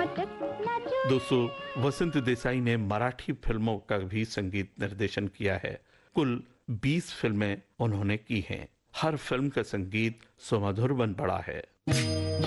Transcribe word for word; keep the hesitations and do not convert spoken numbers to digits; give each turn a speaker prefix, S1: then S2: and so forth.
S1: दोस्तों, वसंत देसाई ने मराठी फिल्मों का भी संगीत निर्देशन किया है। कुल बीस फिल्में उन्होंने की हैं। हर फिल्म का संगीत सुमधुर बन पड़ा है।